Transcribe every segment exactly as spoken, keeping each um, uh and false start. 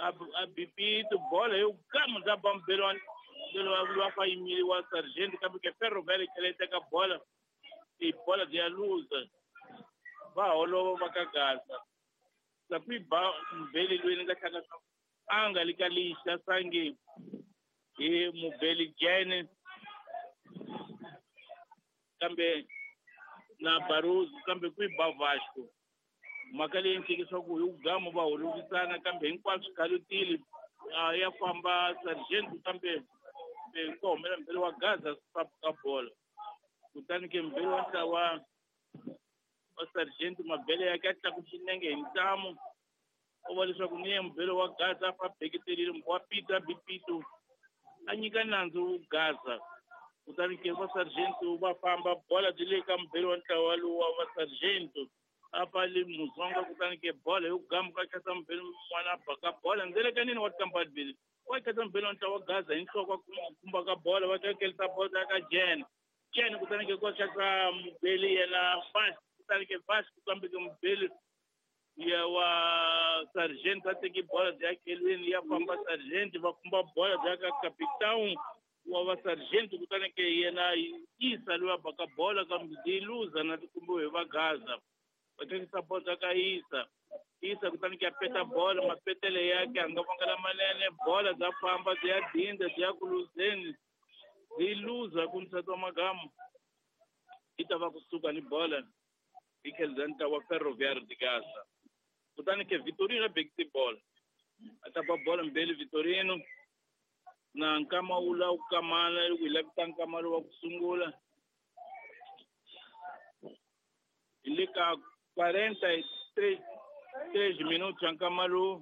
a bipito bola eu gamo da bambelon pelo a família o sargento que que ferro velho que ele tem a bola e bola de luz va olo vakagasa sapi ba mbeli lweni nga thaka anga likalisha sangi e mubeli jene kambe na baruz kambe kwi ba Vasco makali ntikiswa ku ugamo ba holuvisana kambe hinkwaswo kalutile ya famba sargento kambe be komela mbeli wa Gaza ka bola kutani ke mbeli wa wa wa sargento mabele yake atlaku xinenge hi ntsamu u va leswaku ni ye mbeli wa Gaza fa beketelile wa Peter bipito a nyika nandzu Gaza kutani ke va sargento va famba bola byi le ka mbeli wa ntlawa lowa va sargento apa le muzonga kutani ke bola yo gamu ka kasa mbeli mwana baka bola ndele kanini wa kampani bili wa kasa mbeli wa ntlawa Gaza hi nhloko kumba ka bola va tekelisa bola ka Jen Jen kutani ke ko chaka mbeli yena fast kutani ke fast kambe ke mbeli ya wa sargento ateki bola ya kelweni ya famba sargento va kumba bola ya ka capitão wa va sargento kutani ke yena isa lo baka bola kambe diluza na tikumbu hi va Gaza watekisa bola ka isa isa kutani ke apeta bola mapetele yake angavangala manene bola za famba ya dinda ya kuluzeni diluza kumthatha magamu itava kusuka ni bola ikelzanta wa Ferroviário de Gaza kutani ke Vitorino bekti bola atapa bola mbele Vitorino na nkama ula ukamala wilapita nkama wa kusungula ilika quarenta e três minutos nkama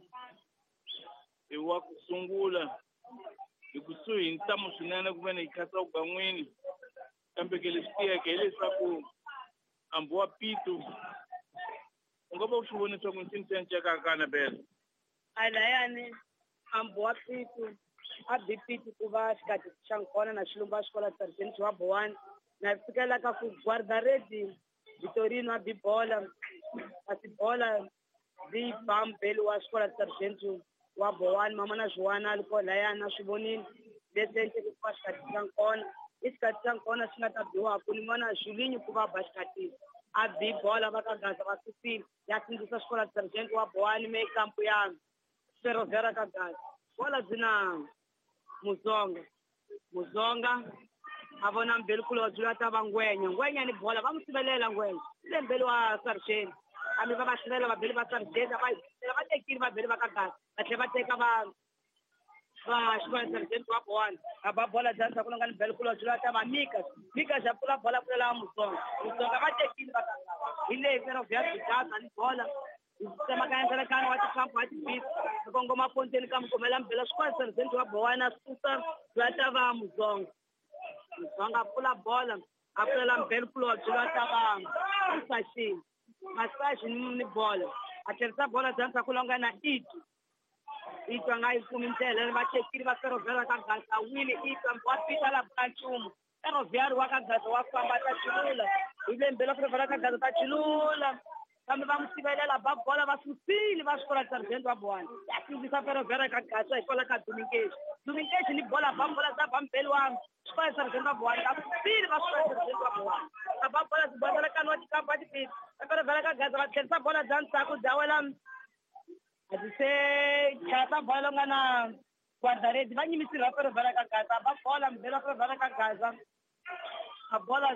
iwa kusungula ikusuhi ntamo swinene kumene ikasa ugan'wini kambe ke leswiya ke leswaku amboa Pito u nga va u swi voni swa ku ncini swi enceka kana bela alayani amboa Pito a bipito ku va xikati xa nkona na xilumba xikola sargento wa Bohani na fikela ka ku guardaredi Vitorino a bibola a tibola di bambeli wa xikola sargento wa Bohani mama na Joana aliko layani na swi vonini leswi enceke ku va xikati xa nkona i xikati xa nkona xi nga ta biwa ku ni vona Julinho ku va ba xikati a bibola va ka Gaza va susile ya sindzisa xikola sargento wa Bohani me kampu ya Ferroviário ka Gaza bola dzina muzonga muzonga a vona mbeli kulo wa dzula ta va ngwenya ngwenya ni bola va mu sivelela ngwenya ile mbeli wa sargento a mi va va hlilela vabeli va sargento va va tekile vabeli va ka Gaza va tlhela va teka va va xikola sargento wa Bohani a ba bola dzanisa ku nga ni mbeli kulo wa dzula ta va mika mika xa pfula bola pfulela muzonga muzonga va tekile va ka Gaza hi leyi Ferroviário de Gaza ni bola semakanyeselekani wa tikampu wa tibisi kongoma ponteni ka mukomela mbela xikola sargento wa Bohani a susa dzula ta va muzonga muzonga a pfula bola a pfulela mbeli kulo wa dzula ta va masashini masashini ni bola a tlherisa bola dzanisa ku longa na itu itu a nga yi kumi ndlela va tekile va Ferroviário ka Gaza wini itu wa pita la banchumu Ferroviário wa ka Gaza wa famba ta chilula hi le mbela Ferroviário ka Gaza ta chilula kambe va mu sivelela ba bola va susile va xikola sargento wa Bohani ya sindzisa Ferroviário ka Gaza hikwalaho ka Domingues Domingues ni bola ba bola za bambeli wa xikola sargento wa Bohani va susile va xikola sargento wa Bohani a ba bola zibozelekani wa tikampu wa tibisi Ferroviário ka Gaza va tlherisa bola bya ntshaku bya wela a byi se chata bola nga na guardaredi va nyimisile va Ferroviário ka Gaza ba bola mbeli wa Ferroviário ka Gaza a bola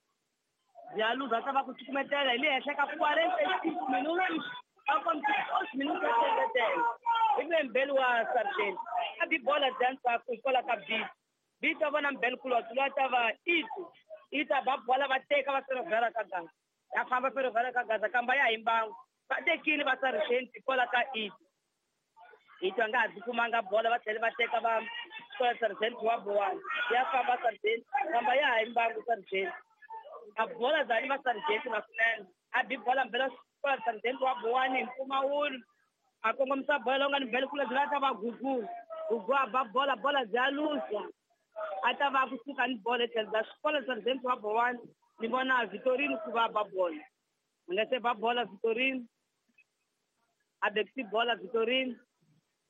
ya luza ta va ku cukumetela hi le henhla ka quarenta e cinco minutos a kwamtios minutos ya seketela hi le mbeli wa sargento a bibola dzansaku hikwalaho ka bit bit va vona mbeli kulo wa dzula ta va itu itu a ba bola va teka va Ferroviário ka Gaza ya famba Ferroviário ka Gaza kamba ya hi mbangu va tekile va sargento hikwalaho ka itu itu a nga ha dzikumanga bola va tlhela va teka va xikola sargento wa Bohani ya famba sargento kamba ya ha hi mbangu sargento a bola zali va sargento na swinene a bi bola mbela xikola sargento wa Bohani hi mpfumawulo a kongomisa bola leyi nga ni mbele kule byi ta va gugu gugu a ba bola bola bya lusa a ta va kusuka ni bola tlhelo bya xikola sargento wa Bohani ni vona Vitorino ku va ba bola u nga se ba bola Vitorino a bekisi bola Vitorino